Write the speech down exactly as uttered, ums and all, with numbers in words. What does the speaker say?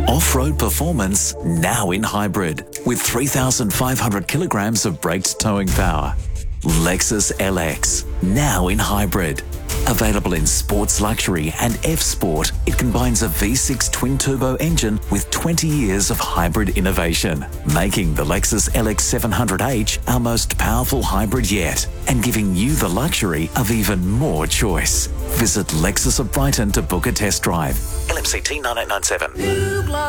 Off-road performance now in hybrid with three thousand five hundred kilograms of braked towing power. Lexus L X, now in hybrid. Available in Sports Luxury and F Sport, it combines a V six twin-turbo engine with twenty years of hybrid innovation, making the Lexus L X seven hundred H our most powerful hybrid yet, and giving you the luxury of even more choice. Visit Lexus of Brighton to book a test drive. L M C T nine eight nine seven.